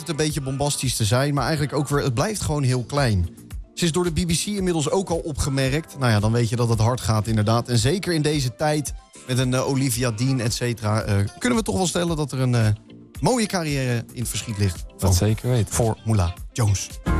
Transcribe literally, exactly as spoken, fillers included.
het een beetje bombastisch te zijn, maar eigenlijk ook weer, het blijft gewoon heel klein. Ze is door de B B C inmiddels ook al opgemerkt. Nou ja, dan weet je dat het hard gaat inderdaad. En zeker in deze tijd met een uh, Olivia Dean, et cetera, uh, kunnen we toch wel stellen dat er een uh, mooie carrière in het verschiet ligt. Dat zeker weten. Voor Moula Jones.